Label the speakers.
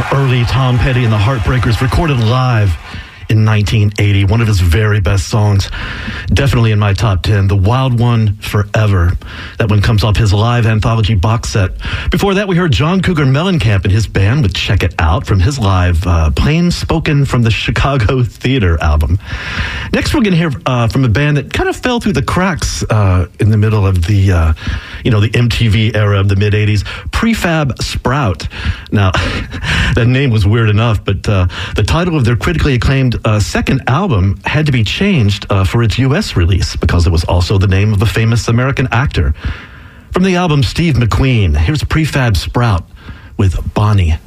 Speaker 1: early Tom Petty and the Heartbreakers, recorded live in 1980. One of his very best songs, definitely in my top 10, The Wild One Forever. That one comes off his live anthology box set. Before that, we heard John Cougar Mellencamp and his band with Check It Out from his live Plain Spoken from the Chicago Theater album. Next, we're going to hear from a band that kind of fell through the cracks in the middle of the MTV era of the mid-'80s, Prefab Sprout. Now, that name was weird enough, but the title of their critically acclaimed second album had to be changed for its U.S. release because it was also the name of a famous American actor. From the album Steve McQueen, here's Prefab Sprout with Bonnie.